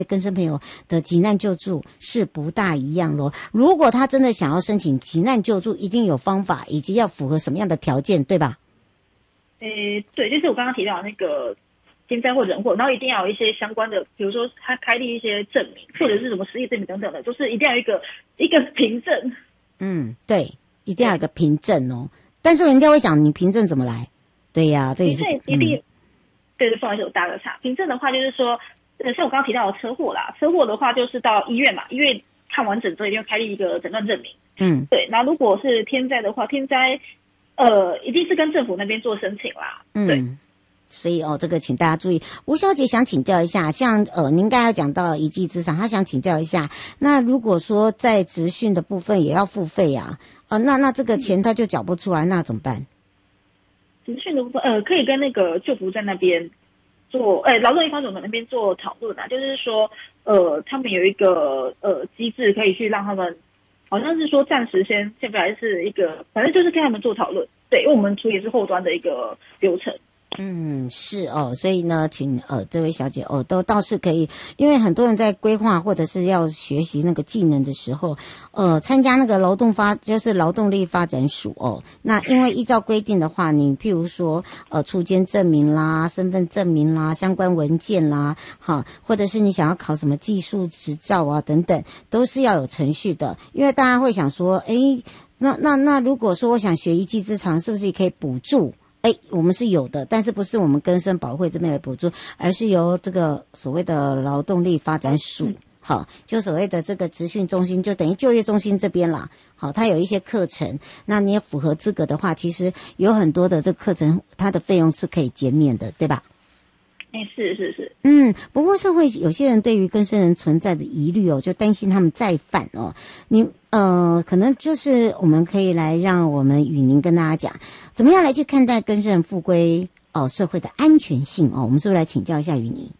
更生朋友的急难救助是不大一样咯。如果他真的想要申请急难救助，一定有方法，以及要符合什么样的条件，对吧？ 对，就是我刚刚提到那个天灾或人祸，然后一定要有一些相关的，比如说他开立一些证明，或者是什么失业证明等等的，就是一定要有一个凭证。 对，一定要有一个凭证哦。但是人家会讲你凭证怎么来？对呀，这也是一定。对，不好意思，我打个岔。凭证的话，就是说，像我刚刚提到的车祸啦，车祸的话就是到医院嘛，医院看完整之后一定要开立一个诊断证明。对。然后如果是天灾的话，天灾一定是跟政府那边做申请啦。对。 所以这个请大家注意。吴小姐想请教一下，像您刚才讲到一技之长，她想请教一下，那如果说在职训的部分也要付费啊，那这个钱他就缴不出来，那怎么办？ 职训的部分，可以跟那个就服站那边做，劳动力发展总那边做讨论啊，就是说，他们有一个机制可以去让他们，好像是说暂时先不来是一个，反正就是跟他们做讨论，对，因为我们处理是后端的一个流程。 是所以呢，请这位小姐都倒是可以，因为很多人在规划或者是要学习那个技能的时候，参加那个就是劳动力发展署那因为依照规定的话，你譬如说出监证明啦、身份证明啦、相关文件啦，或者是你想要考什么技术执照啊等等，都是要有程序的。因为大家会想说，那如果说我想学一技之长，是不是也可以补助？我们是有的，但是不是我们更生保会这边来补助，而是由这个所谓的劳动力发展署，就所谓的这个职训中心，就等于就业中心这边啦。它有一些课程，那你也符合资格的话，其实有很多的这个课程，它的费用是可以减免的，对吧？ 是。 不过社会有些人对于更生人存在的疑虑就担心他们再犯你可能就是我们可以来让我们与您跟大家讲，怎么样来去看待更生人复归社会的安全性我们是不是来请教一下与您？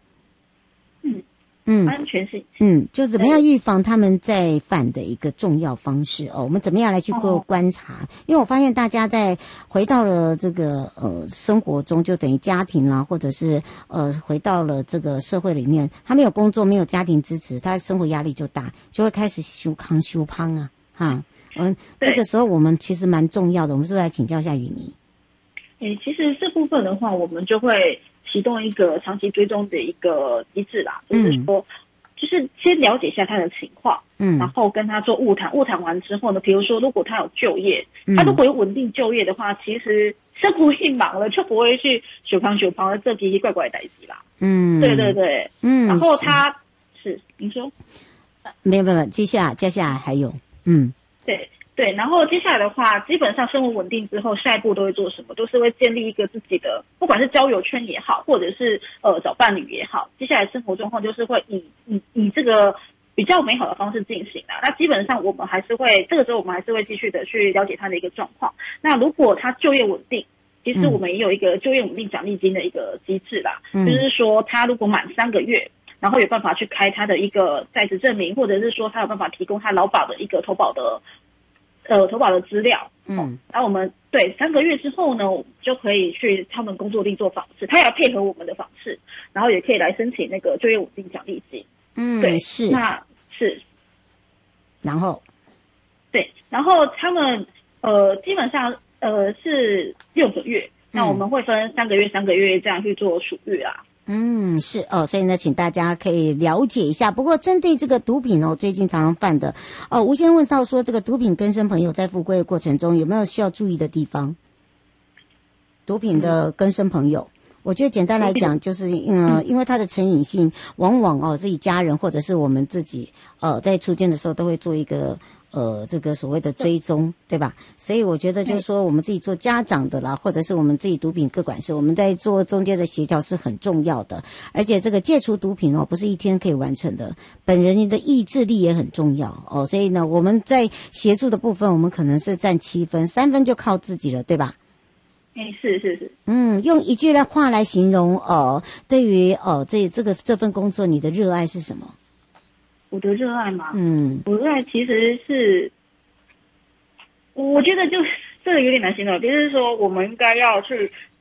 安全性， 就怎么样预防他们再犯的一个重要方式我们怎么样来去做观察？因为我发现大家在回到了这个生活中，就等于家庭啦，或者是回到了这个社会里面，他没有工作，没有家庭支持，他生活压力就大，就会开始修胖这个时候我们其实蛮重要的，我们是不是来请教一下雨妮？ 其实这部分的话，我们就会启动一个长期追踪的一个机制啦，就是说，就是先了解一下他的情况，然后跟他做晤谈，晤谈完之后呢，比如说如果他有就业，他如果有稳定就业的话，其实生活一忙了就不会去手旁的这奇奇怪怪的代志啦。对，然后他是您说， 没有，接下来还有， 对，然后接下来的话，基本上生活稳定之后，下一步都会做什么？都是会建立一个自己的，不管是交友圈也好，或者是找伴侣也好，接下来生活状况就是会以这个比较美好的方式进行那基本上我们还是会，这个时候我们还是会继续的去了解他的一个状况。那如果他就业稳定，其实我们也有一个就业稳定奖励金的一个机制啦，就是说他如果满3个月，然后有办法去开他的一个在职证明，或者是说他有办法提供他劳保的一个投保的资料，然后我们对3个月之后呢，我们就可以去他们工作地做访视，他也要配合我们的访视，然后也可以来申请那个就业稳定奖励金。对， 是， 那是， 然后， 对，然后他们基本上是6个月，那我们会分3个月这样去做处遇啦。 是所以呢，请大家可以了解一下。不过针对这个毒品最近常常犯的吴先生问到说，这个毒品更生朋友在复归的过程中有没有需要注意的地方？毒品的更生朋友，我觉得简单来讲就是因为它的成瘾性，往往自己家人或者是我们自己在出监的时候都会做一个这个所谓的追踪，对吧？所以我觉得就是说，我们自己做家长的啦，或者是我们自己毒品个管事，我们在做中间的协调是很重要的。而且这个戒除毒品不是一天可以完成的，本人的意志力也很重要所以呢，我们在协助的部分，我们可能是占7分，3分就靠自己了，对吧？ 是。 用一句话来形容对于这份工作，你的热爱是什么？ 我的热爱嘛，我热爱其实是，我觉得就这个有点难形容，就是说我们应该要去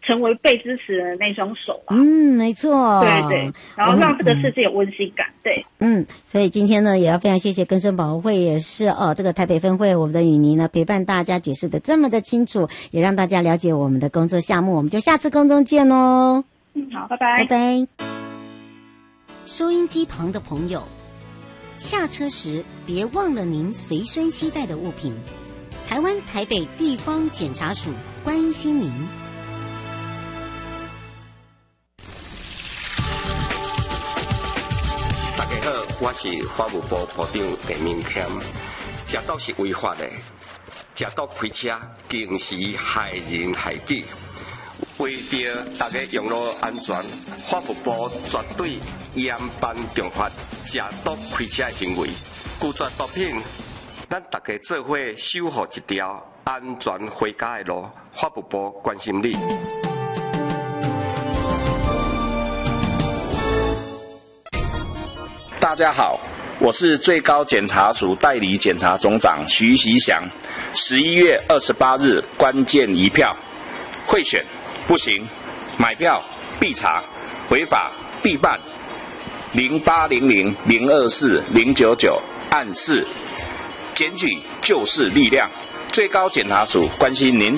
成为被支持人的那双手啊。 没错， 对对，然后让这个世界有温馨感。对， 所以今天呢，也要非常谢谢更生保护会，也是这个台北分会我们的雨妮呢陪伴大家解释的这么的清楚，也让大家了解我们的工作项目。我们就下次空中见哦。 好，拜拜， 拜拜。收音机旁的朋友，下车时别忘了您随身携带的物品。台湾台北地方检察署关心您。 大家好，我是法务部部长陈明谦。食毒是违法的，食毒开车更是害人害己。为着大家用路安全，法务部绝对严办重罚食毒开车的行为。拒绝毒品，咱大家做伙守护一条安全回家的路。法务部关心你。 大家好，我是最高检察署代理检察总长徐习祥。11月28日关键一票，贿选不行，买票必查，违法必办。0800-024-099按4，检举就是力量。最高检察署关心您。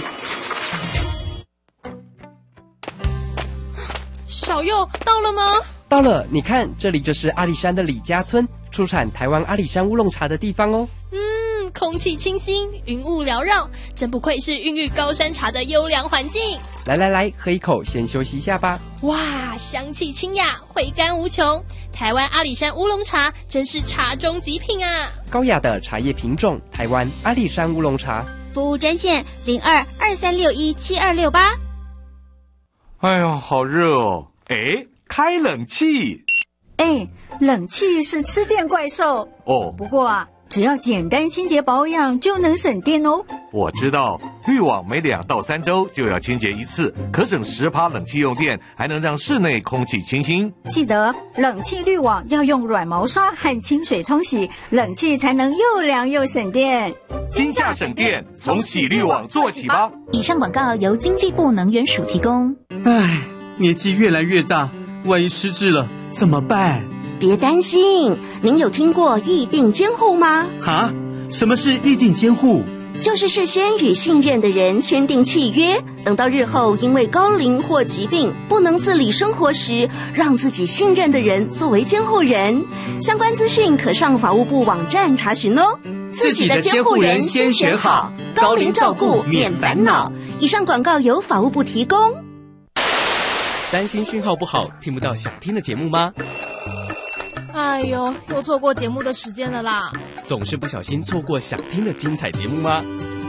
小佑到了吗？ 到了，你看，这里就是阿里山的李家村，出产台湾阿里山乌龙茶的地方哦。 空气清新，云雾缭绕，真不愧是孕育高山茶的优良环境。 来，喝一口，先休息一下吧。 哇，香气清雅，回甘无穷。台湾阿里山乌龙茶真是茶中极品啊！ 高雅的茶叶品种，台湾阿里山乌龙茶。 服务专线02-2361-7268。 哎呦，好热哦！开冷气。 冷气是吃电怪兽哦。 不过啊，只要简单清洁保养就能省电哦。 我知道，滤网每2到3周就要清洁一次，可省10%冷气用电，还能让室内空气清新。 记得冷气滤网要用软毛刷和清水冲洗，冷气才能又凉又省电。 今夏省电，从洗滤网做起吧。 以上广告由经济部能源署提供。 年纪越来越大，万一失智了怎么办？ 别担心，您有听过议定监护吗？ 什么是议定监护？ 就是事先与信任的人签订契约，等到日后因为高龄或疾病不能自理生活时，让自己信任的人作为监护人。相关资讯可上法务部网站查询哦。 自己的监护人先选好，高龄照顾免烦恼。 以上广告由法务部提供。 担心讯号不好，听不到想听的节目吗？ 哎呦，又错过节目的时间了啦！ 总是不小心错过想听的精彩节目吗？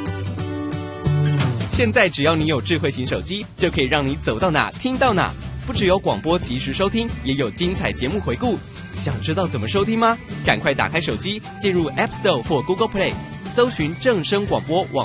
现在只要你有智慧型手机，就可以让你走到哪听到哪。不只有广播及时收听，也有精彩节目回顾。想知道怎么收听吗？赶快打开手机，进入 App Store 或 Google Play，搜寻正声广播网